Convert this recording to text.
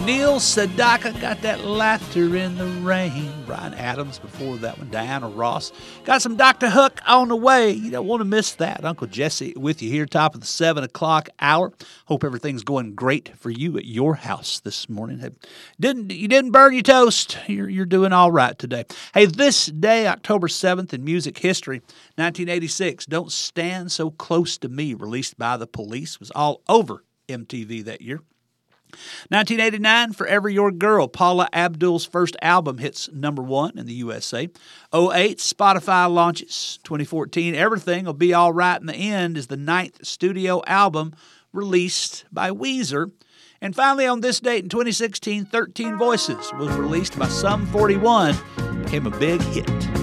Neil Sedaka got that Laughter in the Rain. Bryan Adams before that one. Diana Ross. Got some Dr. Hook on the way. You don't want to miss that. Uncle Jesse with you here, top of the 7 o'clock hour. Hope everything's going great for you at your house this morning. You didn't burn your toast. You're doing all right today. Hey, this day, October 7th in music history, 1986, Don't Stand So Close to Me, released by The Police, was all over MTV that year. 1989, Forever Your Girl, Paula Abdul's first album hits number 1 in the USA. 2008, Spotify launches. 2014, Everything Will Be All Right in the End is the 9th studio album released by Weezer. And finally, on this date in 2016, 13 Voices was released by Sum 41, became a big hit.